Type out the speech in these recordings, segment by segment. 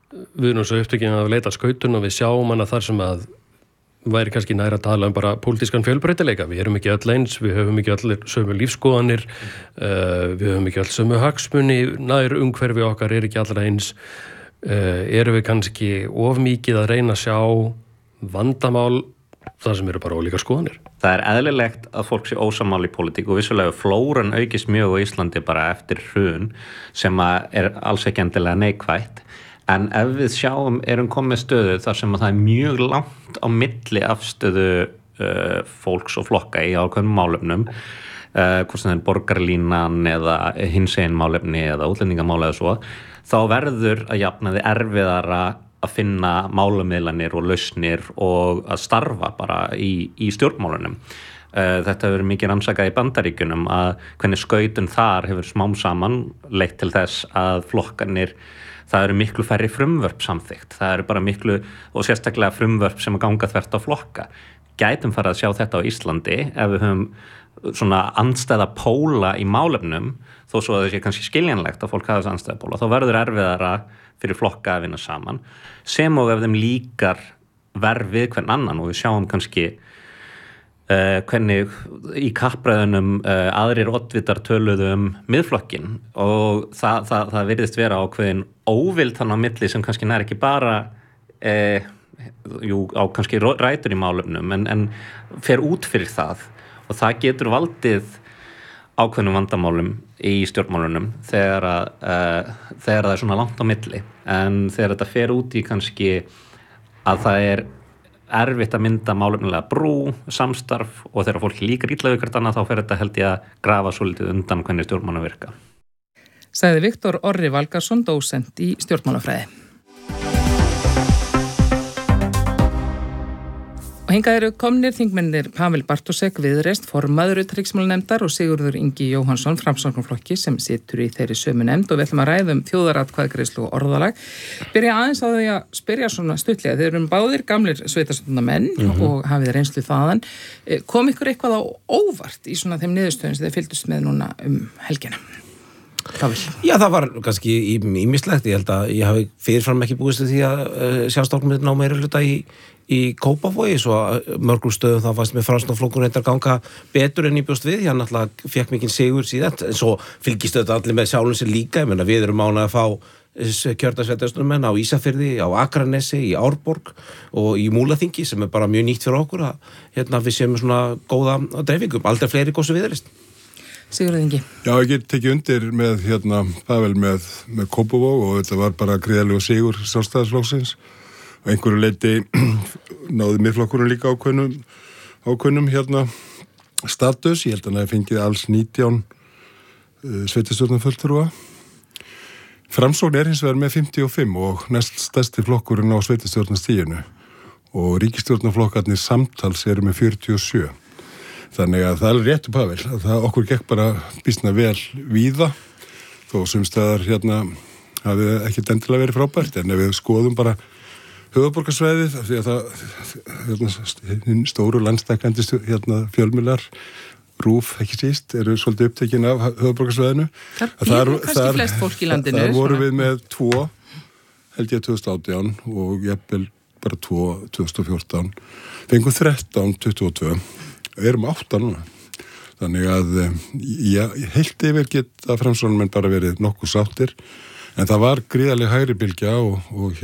við erum svo upptökin að leita skautun og við sjáum hana þar sem að væri kannski næra að tala bara pólitískan fjölbreytileika. Við erum ekki öll eins, við höfum ekki öll sömu lífskoðanir, við höfum ekki öll sömu hagsmuni, nær umhverfi okkar ekki allra eins. Erum við kannski of mikið að reyna að sjá vandamál þar sem eru bara ólíkar skoðanir. Það eðlilegt að fólk sé ósammála í pólitík og vissulega flóran aukist mjög á Íslandi bara eftir hrun sem að alls ekki endilega neikvætt. En ef við sjáum, erum komið stöðu þar sem að það mjög langt á milli afstöðu fólks og flokka í ákveðnum málefnum, hvort sem það borgarlínan eða hinsegin málefni eða útlendingamála eða svo, þá verður að jafnaði erfiðara að finna málamiðlanir og lausnir og að starfa bara í stjórnmálunum. Þetta hefur verið mikið rannsakað í Bandaríkjunum að hvernig skautun þar hefur smám saman leitt til þess að flokkarnir það eru miklu færri frumvörp samþykkt. Það eru bara miklu, og sérstaklega frumvörp sem að ganga þvert á flokka. Gætum fara að sjá þetta á Íslandi ef við höfum svona andstæða póla í málefnum, þó svo að það sé kannski skiljanlegt að fólk hafa þess andstæða póla, þá verður erfiðara fyrir flokka að vinna saman. Sem og ef þeim líkar verð við hvern annan og við sjáum kannski hvernig í kappræðunum aðrir oddvitar töluðu miðflokkin og það virðist vera ákveðin óvild þannig á milli sem kannski nær ekki bara á kannski rætur í málefnum en fer út fyrir það og það getur valdið ákveðnum vandamálum í stjórnmálunum þegar það er svona langt á milli en þegar þetta fer út í kannski að það er erfitt að mynda málefnilega brú, samstarf og þegar fólki líkar illa við hvert annað þá fer þetta held ég að grafa svolítið undan hvernig stjórnmálum virka. Sagði Viktor Orri Valgarðsson, dósent í stjórnmálafræði. Og hingað eru komnir þingmennir Pavel Bartósek Viðreisn, formaður utanríkismálanefndar og Sigurður Ingi Jóhannsson, Framsóknarflokki sem situr í þeirri sömu nefnd og við ætlum að ræða þjóðaratkvæðagreiðslu og orðalag. Byrja aðeins á því að spyrja svona stuttlega. Þeir eru báðir gamlir sveitarstjórnarmenn og hafið reynslu þaðan. Kom ykkur eitthvað á óvart í svona þeim niðurstöðum sem þeir fylgdust með núna helgina? Pavel. Já, það var kannski ýmislegt. Ég held að ég hafi fyrirfram ekki búist við því að sjálfstjórnarmenn ná meiri hluta í Kópavogi, svo mörgum stöðum þá fannst mér Framsóknarflokkurinn reyndar ganga betur en ég bjóst við, hann náttúrulega fékk mikinn sigur síðan, en svo fylgist þetta allir með sjálfum sér líka, ég meina við erum ánægð að fá kjördæmssveitarstjórnarmenn á Ísafirði, á Akranesi, í Árborg og í Múlaþingi sem er bara mjög nýtt fyrir okkur að við séum svona góða dreifingum, aldrei fleiri góðs og viðreist. Sigurður Ingi. Já, ég get tekið undir með Pavel með Kópavog og þetta var bara gríðarlegur sigur Sjálfstæðisflokksins. Og einhverju leyti náði miðflokkurinn líka ákveðnum status. Ég held að hann hefði fengið alls 19 sveitarstjórnarfulltrúa. Framsókn hins vegar með 55 og næst stærsti flokkurinn á sveitarstjórnarstiginu og ríkisstjórnarflokkarnir samtals eru með 47. Þannig að það er réttu Pavel að það okkur gekk bara býsna vel víða þó sumstaðar hafi ekki endilega verið frábært en ef við skoðum bara höfuðborgarsvæðið af því að það stóru landstækandi fjölmiðlar RÚV ekki síst eru svolítið upptekin af höfuðborgarsvæðinu. Það kannski flest fólk í landinu. Það voru við með 2 held ég 2018 og jafnvel bara 2 2014. Fengum 13 22. Við erum 8 núna. Þannig að heilt yfir geta Framsóknarmenn bara verið nokkuð sáttir en það var gríðarleg hægri bylgja og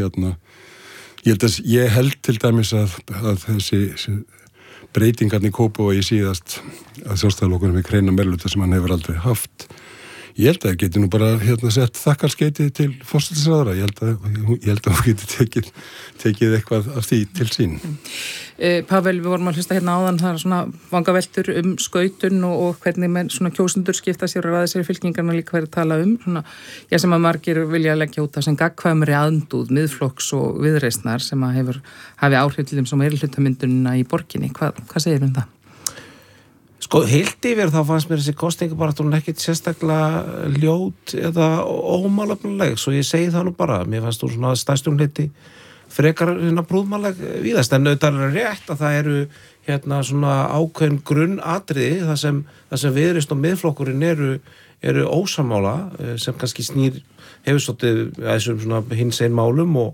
ég held til dæmis að þessi breytingarnir í Kópavogi síðast að Sjálfstæðisflokkurinn við kreina meirihluta sem hann hefur aldrei haft. Ég held að það geti nú bara sett þakkarskeyti til forsætisráðherra. Ég held að hún geti tekið eitthvað af því til sín. Pavel, við vorum að hlusta áðan, það er svona vangaveltur skautun og hvernig menn svona kjósendur skipta sér og ræða sér í fylkingarna líka verið að tala svona, sem að margir vilja leggja út af sem gagnkvæmri aðndúð, miðflokks og viðreisnar sem að hafi áhrif til þeim sem meirihlutamyndunina í borginni. Hvað segir það? Sko, heilt yfir þá fannst mér þessi kosningabarátta ekkert sérstaklega ljót eða ómálefnileg, svo ég segi það nú bara. Mér fannst hún svona stærstum hluti frekar brúðmáleg víðast, en auðvitað er rétt að það eru svona ákveðin grunnatriði þar sem Viðreisn og miðflokkurinn eru ósammála sem kannski hefur svolítið þessum svona hinsegin málum og